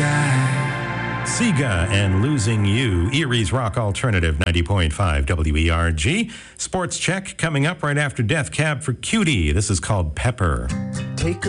Sega and Losing You, Erie's Rock Alternative 90.5 WERG. Sports Check coming up right after Death Cab for Cutie. This is called Pepper. Take